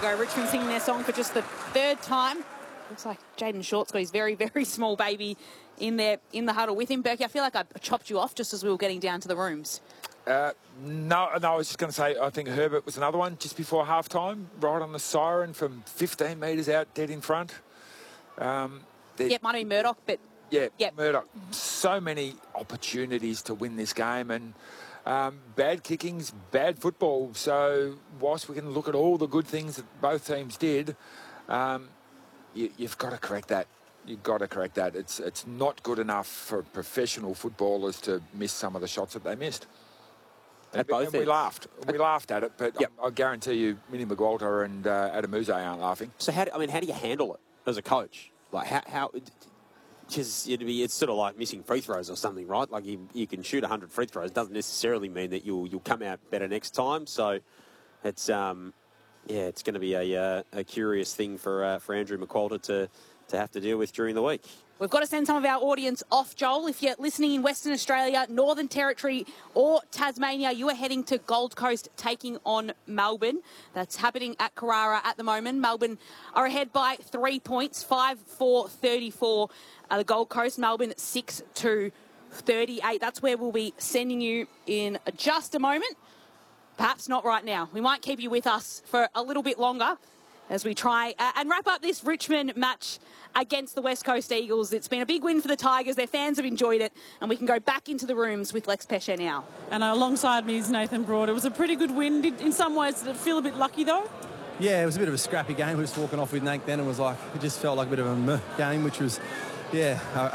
go. Richmond singing their song for just the third time. Looks like Jaden Short's got his very, very small baby in there in the huddle with him. Berkey, I feel like I chopped you off just as we were getting down to the rooms. No, I was just going to say, I think Herbert was another one just before half-time, right on the siren from 15 metres out, dead in front. Might have been Murdoch, but... Yeah, yep. Murdoch. So many opportunities to win this game, and bad kickings, bad football. So whilst we can look at all the good things that both teams did, you've got to correct that. You've got to correct that. It's not good enough for professional footballers to miss some of the shots that they missed. And we laughed. We laughed at it, but yep. I guarantee you, Minnie McGualter and Adam Muse aren't laughing. So how do you handle it as a coach? Like how because it's sort of like missing free throws or something, right? Like you can shoot 100 free throws. It doesn't necessarily mean that you'll come out better next time. So it's it's going to be a curious thing for Andrew McQualter to have to deal with during the week. We've got to send some of our audience off, Joel. If you're listening in Western Australia, Northern Territory or Tasmania, you are heading to Gold Coast taking on Melbourne. That's happening at Carrara at the moment. Melbourne are ahead by 3 points, 5-4-34. The Gold Coast, Melbourne 6-2-38. That's where we'll be sending you in just a moment. Perhaps not right now. We might keep you with us for a little bit longer as we try and wrap up this Richmond match against the West Coast Eagles. It's been a big win for the Tigers. Their fans have enjoyed it, and we can go back into the rooms with Lex Pesce now. And alongside me is Nathan Broad. It was a pretty good win. In some ways, did it feel a bit lucky, though? Yeah, it was a bit of a scrappy game. We were just walking off with Nate then and it just felt like a bit of a meh game, which was... Yeah,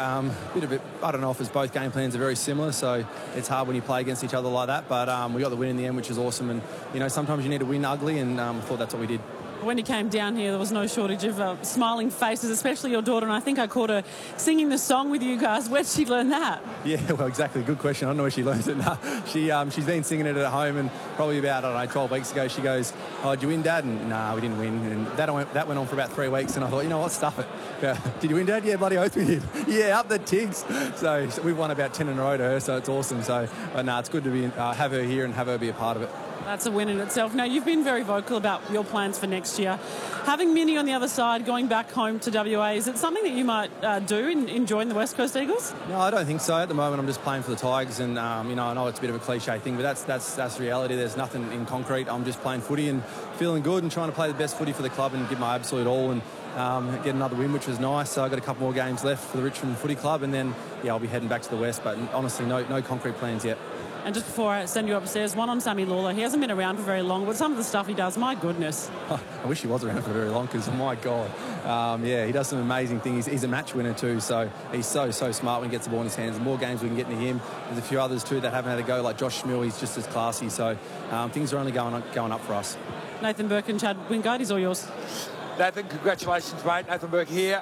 I don't know if it's both game plans are very similar, so it's hard when you play against each other like that. But we got the win in the end, which is awesome. And, sometimes you need to win ugly, and I thought that's what we did. When you came down here, there was no shortage of smiling faces, especially your daughter, and I think I caught her singing the song with you guys. Where did she learn that? Yeah, well, exactly. Good question. I don't know where she learned it. No, she's been singing it at home, and probably about, 12 weeks ago, she goes, "Oh, did you win, Dad?" And, "Nah, we didn't win." And that went on for about 3 weeks, and I thought, you know what, stuff it. "Did you win, Dad?" "Yeah, bloody oath we did." "Yeah, up the Tigs." So we've won about 10 in a row to her, so it's awesome. So, it's good to have her here and have her be a part of it. That's a win in itself. Now, you've been very vocal about your plans for next year. Having Minnie on the other side, going back home to WA, is it something that you might do in join the West Coast Eagles? No, I don't think so. At the moment, I'm just playing for the Tigers, and I know it's a bit of a cliche thing, but that's reality. There's nothing in concrete. I'm just playing footy and feeling good and trying to play the best footy for the club and give my absolute all and get another win, which was nice. So I've got a couple more games left for the Richmond Footy Club, and then I'll be heading back to the West. But honestly, no concrete plans yet. And just before I send you upstairs, one on Sammy Lawler. He hasn't been around for very long, but some of the stuff he does, my goodness. I wish he was around for very long because, my God. He does some amazing things. He's a match winner too, so he's so smart when he gets the ball in his hands. The more games we can get into him. There's a few others too that haven't had a go, like Josh Schmill. He's just as classy, so things are only going up for us. Nathan Burke and Chad Wingard, he's all yours. Nathan, congratulations, mate. Nathan Burke here.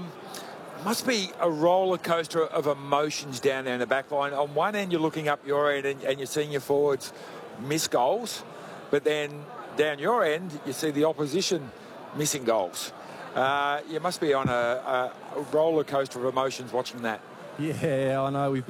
Must be a roller coaster of emotions down there in the back line. On one end, you're looking up your end and you're seeing your forwards miss goals, but then down your end, you see the opposition missing goals. You must be on a roller coaster of emotions watching that. Yeah, I know. We've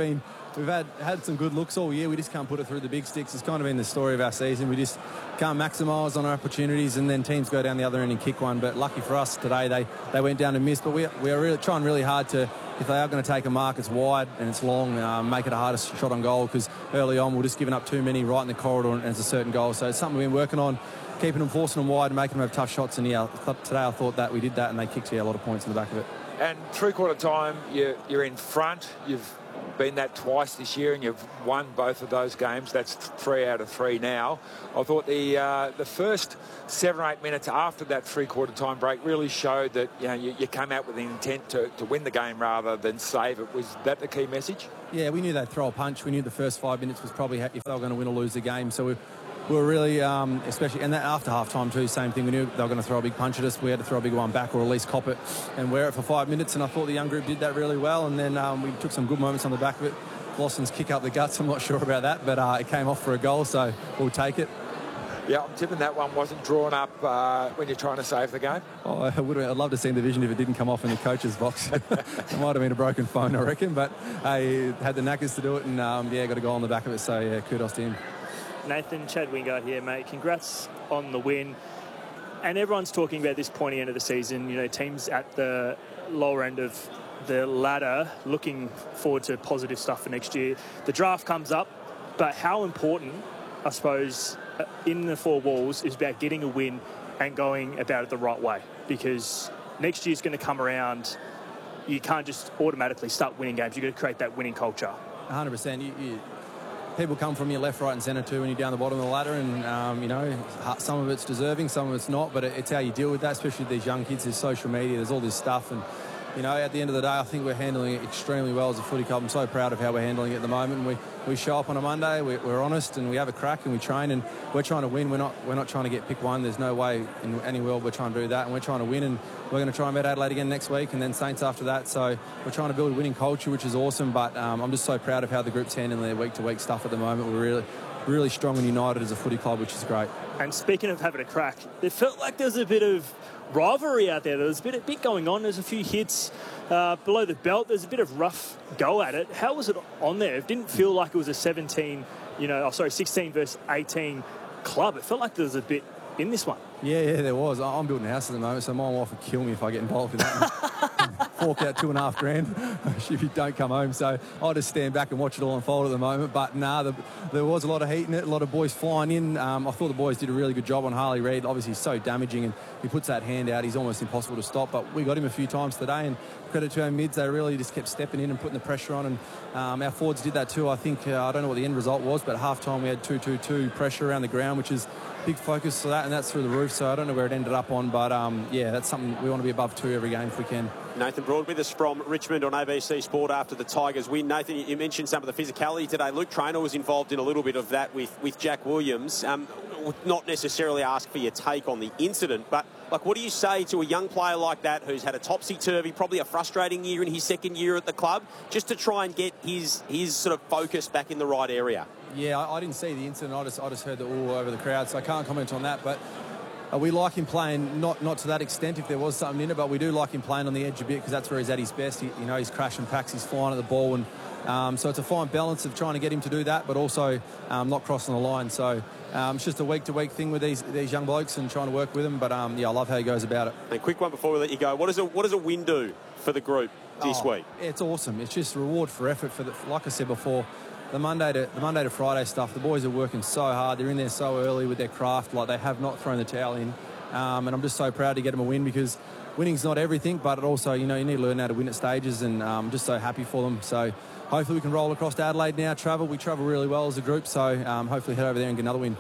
had some good looks all year. We just can't put it through the big sticks. It's kind of been the story of our season. We just can't maximise on our opportunities, and then teams go down the other end and kick one. But lucky for us today, they went down and missed. But we are really trying really hard to, if they are going to take a mark, it's wide and it's long, make it a harder shot on goal, because early on we're just giving up too many right in the corridor and it's a certain goal. So it's something we've been working on, keeping them, forcing them wide and making them have tough shots. And today I thought that we did that, and they kicked a lot of points in the back of it. And three-quarter time, you're in front. You've been that twice this year, and you've won both of those games. That's 3 out of 3 now. I thought the first 7 or 8 minutes after that three-quarter time break really showed that you came out with the intent to win the game rather than save it. Was that the key message? Yeah, we knew they'd throw a punch. We knew the first 5 minutes was probably if they were going to win or lose the game. So we were really, especially, and that after half-time too, same thing. We knew they were going to throw a big punch at us. We had to throw a big one back or at least cop it and wear it for 5 minutes, and I thought the young group did that really well, and then we took some good moments on the back of it. Lawson's kick up the guts, I'm not sure about that, but it came off for a goal, so we'll take it. Yeah, I'm tipping that one wasn't drawn up when you're trying to save the game. Oh, I'd love to see the vision if it didn't come off in the coach's box. It might have been a broken phone, I reckon, but he had the knackers to do it, and got a goal on the back of it, so kudos to him. Nathan, Chad Wingard here, mate. Congrats on the win. And everyone's talking about this pointy end of the season. You know, teams at the lower end of the ladder looking forward to positive stuff for next year. The draft comes up, but how important, I suppose, in the four walls is about getting a win and going about it the right way, because next year's going to come around. You can't just automatically start winning games. You've got to create that winning culture. 100%. People come from your left, right and centre too when you're down the bottom of the ladder, and, you know, some of it's deserving, some of it's not, but it's how you deal with that, especially with these young kids. There's social media, there's all this stuff, and, you know, at the end of the day, I think we're handling it extremely well as a footy club. I'm so proud of how we're handling it at the moment. We show up on a Monday, we're honest, and we have a crack, and we train, and we're trying to win. We're not trying to get pick one. There's no way in any world we're trying to do that, and we're trying to win, and we're going to try and beat Adelaide again next week, and then Saints after that. So we're trying to build a winning culture, which is awesome, but I'm just so proud of how the group's handling their week-to-week stuff at the moment. We're really strong and united as a footy club, which is great. And speaking of having a crack, it felt like there was a bit of rivalry out there. There was a bit going on. There's a few hits below the belt. There's a bit of rough go at it. How was it on there? It didn't feel like it was a 16 versus 18 club. It felt like there was a bit in this one. Yeah, there was. I'm building a house at the moment, so my wife would kill me if I get involved in that. Fork out $2,500 if you don't come home. So I'll just stand back and watch it all unfold at the moment. But there was a lot of heat in it, a lot of boys flying in. I thought the boys did a really good job on Harley Reid. Obviously, he's so damaging, and he puts that hand out. He's almost impossible to stop. But we got him a few times today, and credit to our mids. They really just kept stepping in and putting the pressure on. And our forwards did that too. I think, I don't know what the end result was, but at half-time we had 2-2-2 pressure around the ground, which is big focus for that, and that's through the roof. So I don't know where it ended up on, but yeah, that's something we want to be above 2 every game if we can. Nathan Broad with us from Richmond on ABC Sport after the Tigers win. Nathan, you mentioned some of the physicality today. Luke Traynor was involved in a little bit of that with Jack Williams. Not necessarily ask for your take on the incident, but like, what do you say to a young player like that who's had a topsy-turvy, probably a frustrating year in his second year at the club, just to try and get his sort of focus back in the right area? Yeah, I didn't see the incident. I just heard the all over the crowd, so I can't comment on that. But we like him playing, not to that extent if there was something in it, but we do like him playing on the edge a bit because that's where he's at his best. He's crashing packs, he's flying at the ball, and so it's a fine balance of trying to get him to do that, but also not crossing the line. So it's just a week-to-week thing with these young blokes and trying to work with them. But yeah, I love how he goes about it. And quick one before we let you go. What does a win do for the group this week? It's awesome. It's just reward for effort. Like I said before, the Monday to Friday stuff, the boys are working so hard. They're in there so early with their craft. Like, they have not thrown the towel in. And I'm just so proud to get them a win, because winning's not everything, but it also, you need to learn how to win at stages, and I'm just so happy for them. So hopefully we can roll across to Adelaide now. We travel really well as a group, so hopefully head over there and get another win.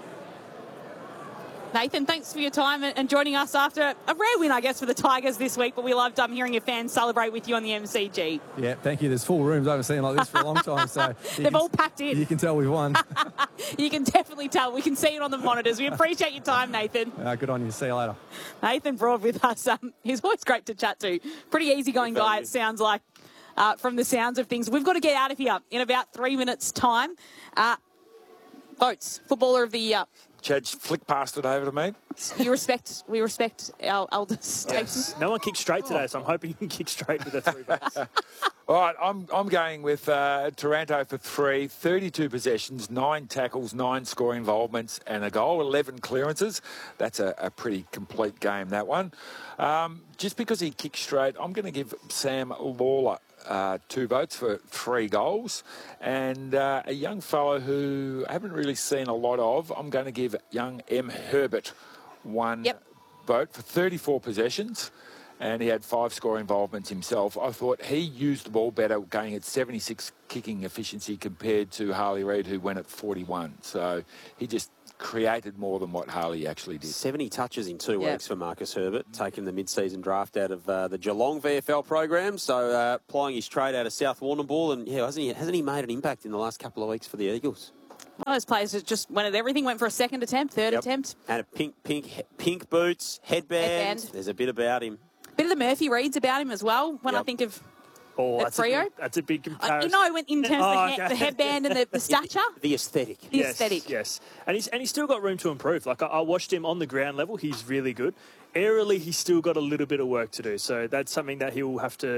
Nathan, thanks for your time and joining us after a rare win, I guess, for the Tigers this week, but we loved hearing your fans celebrate with you on the MCG. Yeah, thank you. There's full rooms. I haven't seen like this for a long time. So they've all packed in. You can tell we've won. You can definitely tell. We can see it on the monitors. We appreciate your time, Nathan. Good on you. See you later. Nathan Broad with us. He's always great to chat to. Pretty easygoing guy, it sounds like, from the sounds of things. We've got to get out of here in about 3 minutes' time. Votes, Footballer of the Year. Chad, flick past it over to me. We respect our elders. Yes. No one kicked straight today, so I'm hoping you can kick straight with the 3 votes. All right, I'm going with Taranto for 3, 32 possessions, 9 tackles, 9 scoring involvements and a goal, 11 clearances. That's a pretty complete game, that one. Just because he kicked straight, I'm going to give Sam Lawler 2 votes for 3 goals, and a young fellow who I haven't really seen a lot of, I'm going to give young M. Herbert 1 vote for 34 possessions, and he had 5 score involvements himself. I thought he used the ball better, going at 76 kicking efficiency compared to Harley Reid, who went at 41. So he just created more than what Harley actually did. 70 touches in 2 weeks for Marcus Herbert, taking the mid-season draft out of the Geelong VFL program, so applying his trade out of South Warrnambool, and hasn't he made an impact in the last couple of weeks for the Eagles? One of those players that just went at everything, went for a second attempt, third attempt. And a pink boots, headband. There's a bit about him. Bit of the Murphy Reeds about him as well, when I think of Freo. That's a big comparison. In terms of the headband and the stature. The aesthetic. Yes. And he's still got room to improve. Like, I watched him on the ground level. He's really good. Aerially, he's still got a little bit of work to do. So that's something that he will have to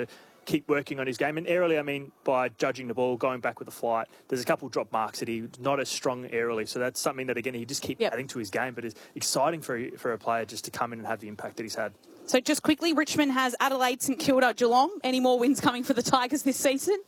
keep working on his game. And aerially, I mean, by judging the ball, going back with the flight, there's a couple of drop marks that he's not as strong aerially. So that's something that, again, he just keeps adding to his game. But it's exciting for a player just to come in and have the impact that he's had. So just quickly, Richmond has Adelaide, St Kilda, Geelong. Any more wins coming for the Tigers this season?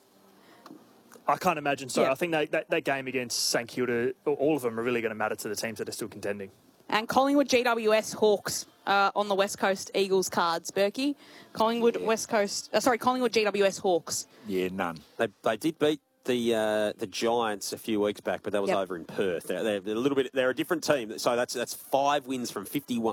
I can't imagine so. Yeah. I think that game against St Kilda, all of them are really going to matter to the teams that are still contending. And Collingwood GWS Hawks on the West Coast Eagles cards. Berkey, Collingwood Collingwood GWS Hawks. Yeah, none. They did beat the Giants a few weeks back, but that was over in Perth. They're a little bit. They're a different team. So that's 4 wins from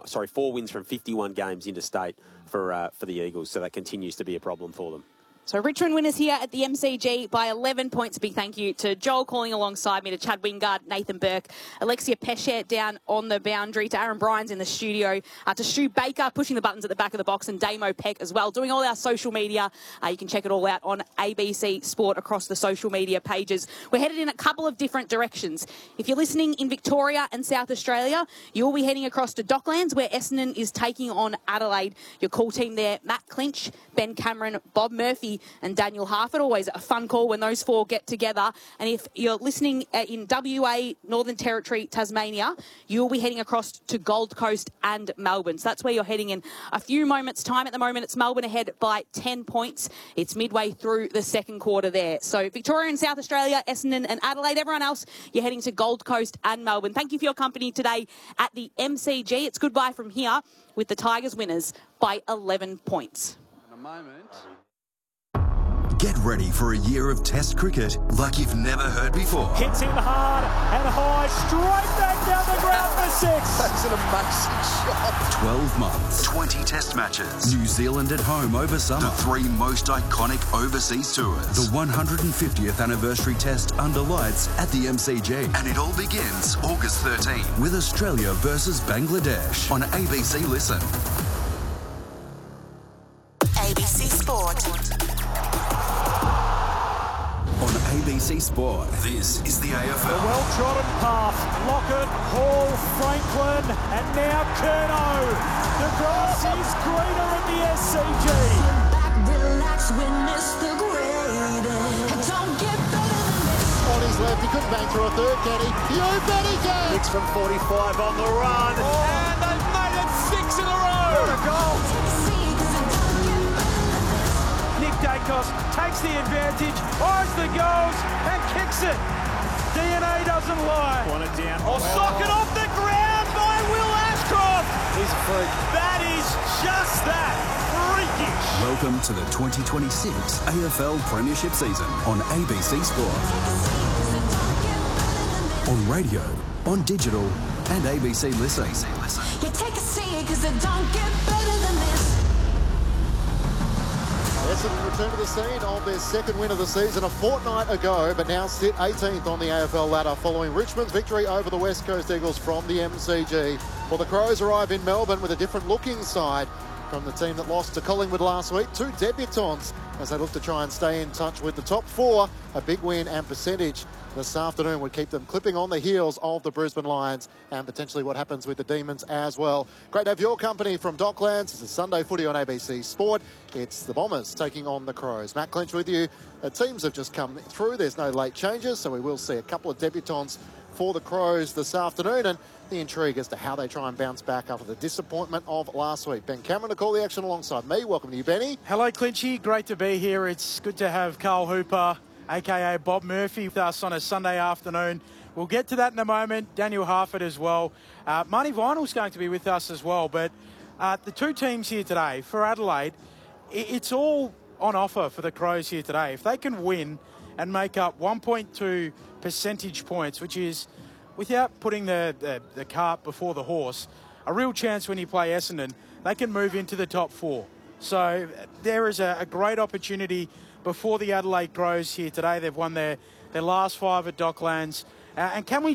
51 games interstate for the Eagles. So that continues to be a problem for them. So Richmond winners here at the MCG by 11 points. A big thank you to Joel calling alongside me, to Chad Wingard, Nathan Burke, Alexia Pesce down on the boundary, to Aaron Bryans in the studio, to Stu Baker pushing the buttons at the back of the box, and Damo Peck as well, doing all our social media. You can check it all out on ABC Sport across the social media pages. We're headed in a couple of different directions. If you're listening in Victoria and South Australia, you'll be heading across to Docklands, where Essendon is taking on Adelaide. Your call team there, Matt Clinch, Ben Cameron, Bob Murphy and Daniel Harford. Always a fun call when those four get together. And if you're listening in WA, Northern Territory, Tasmania, you'll be heading across to Gold Coast and Melbourne. So that's where you're heading in a few moments' time. At the moment, it's Melbourne ahead by 10 points. It's midway through the second quarter there. So Victoria and South Australia, Essendon and Adelaide. Everyone else, you're heading to Gold Coast and Melbourne. Thank you for your company today at the MCG. It's goodbye from here with the Tigers winners by 11 points. In a moment. Get ready for a year of Test cricket like you've never heard before. Hits him hard and high, straight back down the ground for 6. That's an amazing shot. 12 months, 20 Test matches. New Zealand at home over summer. The 3 most iconic overseas tours. The 150th anniversary Test under lights at the MCG. And it all begins August 13 with Australia versus Bangladesh on ABC Listen. ABC Sport. On ABC Sport, this is the AFL. The well-trodden path. Lockett, Hall, Franklin, and now Curnow. The grass is greener at the SCG. Sit back, relax, witness the greatest. Don't get better than this. On his left, he couldn't bang through a third, can he? You bet he can! Kicks from 45 on the run. And they've made it 6 in a row. What a goal. Nick Dacos takes the advantage, eyes the goals and kicks it. DNA doesn't lie. Want it down. Socket off the ground by Will Ashcroft. He's a freak. That is just that. Freakish. Welcome to the 2026 AFL Premiership season on ABC Sport. On radio, on digital and ABC Listen. You take a seat because it don't get better than this. Essendon return to the scene of their second win of the season a fortnight ago, but now sit 18th on the AFL ladder following Richmond's victory over the West Coast Eagles from the MCG. Well, the Crows arrive in Melbourne with a different looking side from the team that lost to Collingwood last week. 2 debutants as they look to try and stay in touch with the top 4. A big win and percentage this afternoon would keep them clipping on the heels of the Brisbane Lions and potentially what happens with the Demons as well. Great to have your company from Docklands. It's a Sunday footy on ABC Sport. It's the Bombers taking on the Crows. Matt Clinch with you. The teams have just come through. There's no late changes, so we will see a couple of debutants for the Crows this afternoon, and the intrigue as to how they try and bounce back after the disappointment of last week. Ben Cameron to call the action alongside me. Welcome to you, Benny. Hello, Clinchy. Great to be here. It's good to have Carl Hooper, a.k.a. Bob Murphy, with us on a Sunday afternoon. We'll get to that in a moment. Daniel Harford as well. Marnie Vinyl's going to be with us as well. But the 2 teams here today, for Adelaide, it's all on offer for the Crows here today. If they can win and make up 1.2 percentage points, which is, without putting the cart before the horse, a real chance when you play Essendon, they can move into the top 4. So there is a great opportunity before the Adelaide Crows here today. They've won their last 5 at Docklands. And can we